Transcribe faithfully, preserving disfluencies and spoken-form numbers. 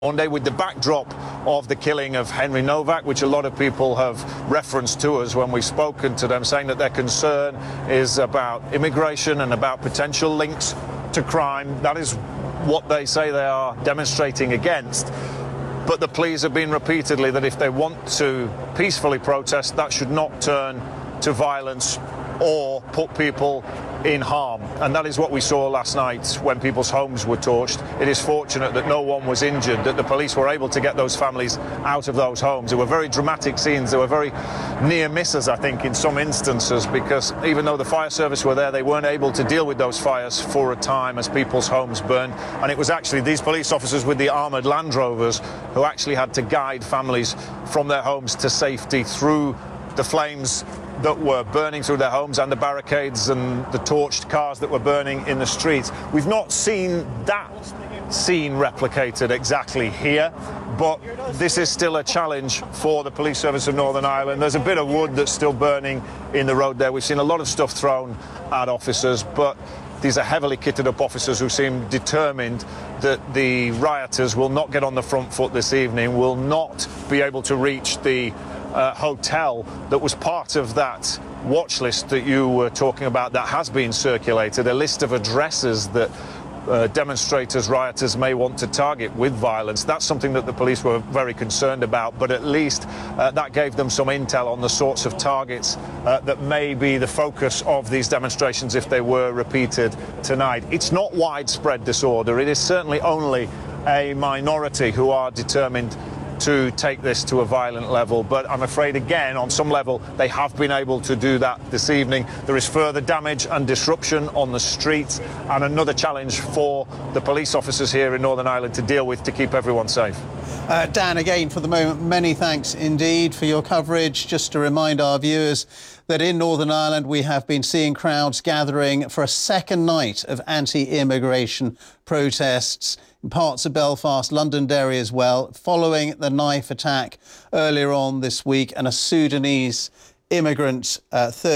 One day, with the backdrop of the killing of Henry Novak, which a lot of people have referenced to us when we've spoken to them, saying that their concern is about immigration and about potential links to crime. That is what they say they are demonstrating against. But the pleas have been repeatedly that if they want to peacefully protest, that should not turn to violence or put people in harm. And that is what we saw last night when people's homes were torched. It is fortunate that no one was injured, that the police were able to get those families out of those homes. There were very dramatic scenes. There were very near misses, I think, in some instances, because even though the fire service were there, they weren't able to deal with those fires for a time as people's homes burned. And it was actually these police officers with the armoured Land Rovers who actually had to guide families from their homes to safety through the flames that were burning through their homes and the barricades and the torched cars that were burning in the streets. We've not seen that scene replicated exactly here, but this is still a challenge for the police service of Northern Ireland. There's a bit of wood that's still burning in the road there. We've seen a lot of stuff thrown at officers, but these are heavily kitted up officers who seem determined that the rioters will not get on the front foot this evening, will not be able to reach the Uh, hotel that was part of that watch list that you were talking about that has been circulated, a list of addresses that uh, demonstrators, rioters may want to target with violence. That's something that the police were very concerned about, but at least uh, that gave them some intel on the sorts of targets uh, that may be the focus of these demonstrations if they were repeated tonight. It's not widespread disorder. It is certainly only a minority who are determined to take this to a violent level, but I'm afraid again on some level they have been able to do that this evening. There is further damage and disruption on the streets and another challenge for the police officers here in Northern Ireland to deal with to keep everyone safe. Uh, Dan, again for the moment, many thanks indeed for your coverage. Just to remind our viewers that in Northern Ireland we have been seeing crowds gathering for a second night of anti-immigration protests in parts of Belfast, Londonderry as well, following the knife attack earlier on this week and a Sudanese immigrant uh,